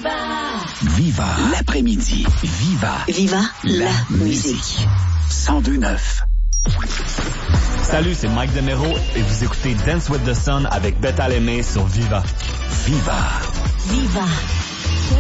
Viva l'après-midi. Viva la musique. 102.9. Salut, c'est Mike Demero et vous écoutez Dance with the Sun avec Beth Alemé sur Viva. Viva.